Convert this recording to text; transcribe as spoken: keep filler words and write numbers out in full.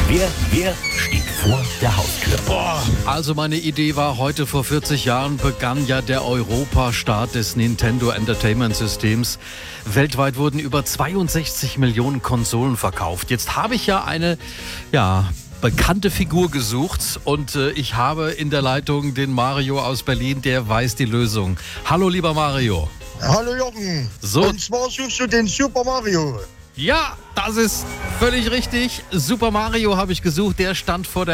Wer, wer steht vor der Haustür? Boah, also meine Idee war, heute vor vierzig Jahren begann ja der Europastart des Nintendo Entertainment Systems. Weltweit wurden über zweiundsechzig Millionen Konsolen verkauft. Jetzt habe ich ja eine, ja, bekannte Figur gesucht und äh, ich habe in der Leitung den Mario aus Berlin, der weiß die Lösung. Hallo, lieber Mario. Hallo Jochen. So. Und zwar suchst du den Super Mario. Ja, das ist völlig richtig. Super Mario habe ich gesucht, der stand vor der